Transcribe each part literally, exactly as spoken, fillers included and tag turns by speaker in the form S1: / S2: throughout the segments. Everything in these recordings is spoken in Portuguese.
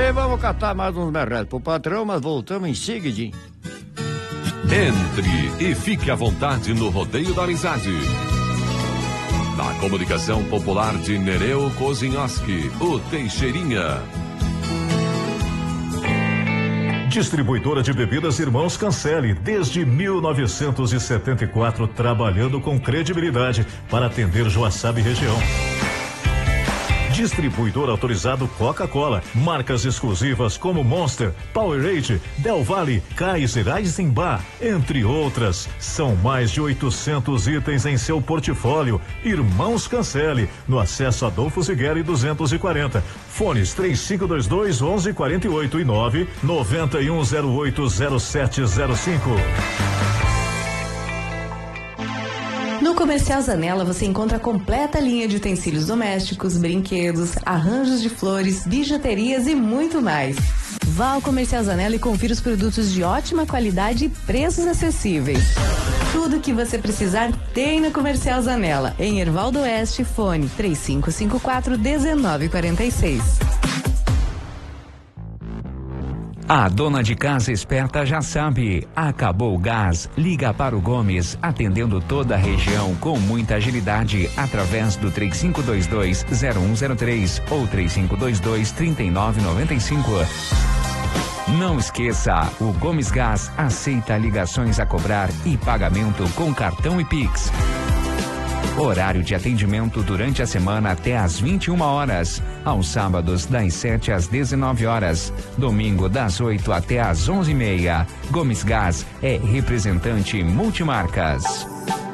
S1: E vamos catar mais uns merredos pro patrão, mas voltamos em seguidinho.
S2: Entre e fique à vontade no Rodeio da Amizade. Na comunicação popular de Nereu Kozinhoski, o Teixeirinha.
S3: Distribuidora de bebidas Irmãos Cancele, desde mil novecentos e setenta e quatro, trabalhando com credibilidade para atender Joaçaba e região. Distribuidor autorizado Coca-Cola, marcas exclusivas como Monster, Powerade, Del Valle, Kaiser, Eisenbach, entre outras. São mais de oitocentos itens em seu portfólio. Irmãos Cancele, no acesso Adolfo Zigueri duzentos e quarenta. Fones três cinco dois dois, onze quarenta e oito e nove nove um zero oito zero sete zero cinco.
S4: No Comercial Zanella você encontra a completa linha de utensílios domésticos, brinquedos, arranjos de flores, bijuterias e muito mais. Vá ao Comercial Zanella e confira os produtos de ótima qualidade e preços acessíveis. Tudo o que você precisar tem no Comercial Zanella. Em Hervaldo Oeste, fone três cinco cinco quatro, um nove quatro seis.
S5: A dona de casa esperta já sabe, acabou o gás, liga para o Gomes, atendendo toda a região com muita agilidade, através do três cinco dois dois, zero um zero três ou três cinco dois dois, três nove nove cinco. Não esqueça, o Gomes Gás aceita ligações a cobrar e pagamento com cartão e Pix. Horário de atendimento durante a semana até às vinte e uma horas. Aos sábados, das sete às dezenove horas. Domingo, das oito até às onze e meia. Gomes Gás é representante multimarcas.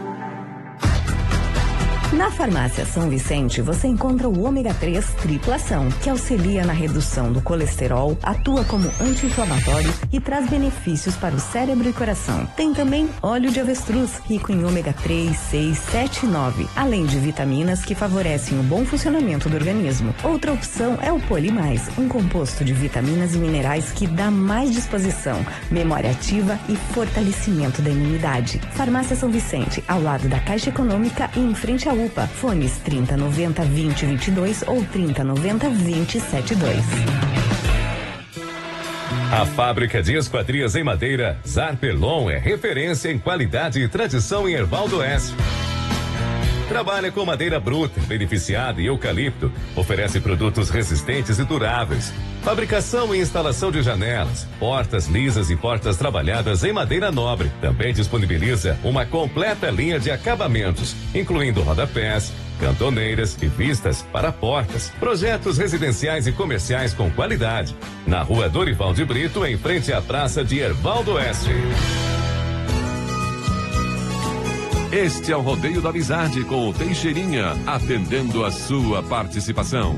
S4: Na Farmácia São Vicente, você encontra o ômega três triplação, que auxilia na redução do colesterol, atua como anti-inflamatório e traz benefícios para o cérebro e coração. Tem também óleo de avestruz, rico em ômega três, seis, sete e nove, além de vitaminas que favorecem o bom funcionamento do organismo. Outra opção é o Polimais, um composto de vitaminas e minerais que dá mais disposição, memória ativa e fortalecimento da imunidade. Farmácia São Vicente, ao lado da Caixa Econômica e em frente à U P A. Fones trinta noventa, vinte, vinte e dois ou trinta noventa, vinte, setenta e dois.
S2: A fábrica de esquadrias em madeira Zarpelon é referência em qualidade e tradição em Hervaldo Oeste. Trabalha com madeira bruta, beneficiada e eucalipto. Oferece produtos resistentes e duráveis. Fabricação e instalação de janelas, portas lisas e portas trabalhadas em madeira nobre. Também disponibiliza uma completa linha de acabamentos, incluindo rodapés, cantoneiras e vistas para portas. Projetos residenciais e comerciais com qualidade. Na rua Dorival de Brito, em frente à praça de Hervaldo Oeste. Este é o Rodeio da Amizade com o Teixeirinha, atendendo a sua participação.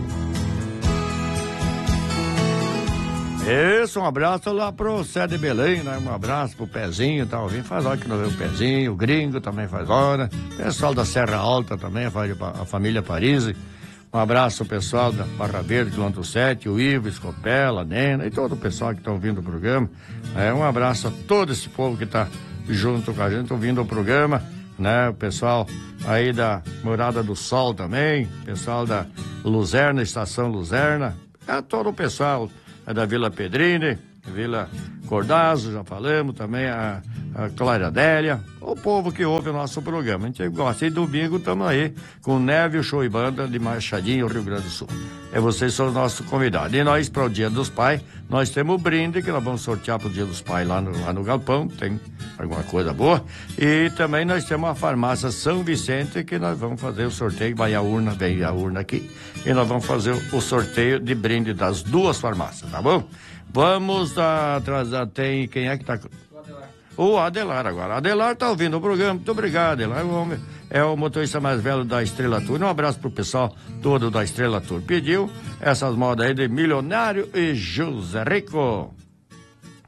S1: Isso, um abraço lá pro Cé de Belém, né? Um abraço pro Pezinho, tá ouvindo? Faz hora que não vê o Pezinho, o Gringo também faz hora. Pessoal da Serra Alta também, a família Parisi. Um abraço ao pessoal da Barra Verde, quilômetro sete, o Ivo, Escopela, a Nena e todo o pessoal que tá ouvindo o programa. É, um abraço a todo esse povo que tá junto com a gente, ouvindo o programa. Né, o pessoal aí da Morada do Sol também, pessoal da Luzerna, Estação Luzerna, é todo o pessoal é da Vila Pedrini, Vila Cordazo, já falamos, também a, a Clara Adélia, o povo que ouve o nosso programa. A gente gosta, e domingo estamos aí com Neve, o Show e Banda de Machadinho, Rio Grande do Sul. É, vocês são os nossos convidados. E nós, para o Dia dos Pais, nós temos o brinde que nós vamos sortear para o Dia dos Pais lá no, lá no Galpão, tem alguma coisa boa. E também nós temos a farmácia São Vicente, que nós vamos fazer o sorteio, vai a urna, vem a urna aqui, e nós vamos fazer o sorteio de brinde das duas farmácias, tá bom? Vamos atrasar, tem, quem é que tá... O Adelar agora. Adelar tá ouvindo o programa, muito obrigado, Adelar, o homem é o motorista mais velho da Estrela Tour. Um abraço pro pessoal todo da Estrela Tour. Pediu essas modas aí de Milionário e José Rico.